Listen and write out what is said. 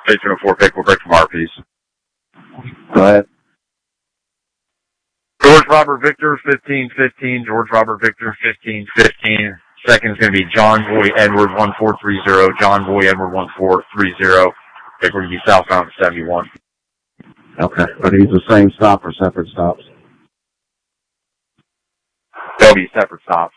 Station 04, pick, we'll break from RPs. Go ahead. George Robert Victor, 1515. George Robert Victor, 1515. Second is going to be John Boy Edward, 1430. John Boy Edward, 1430. Pick, we're going to be southbound 71. Okay. Are these the same stop or separate stops? They'll be separate stops.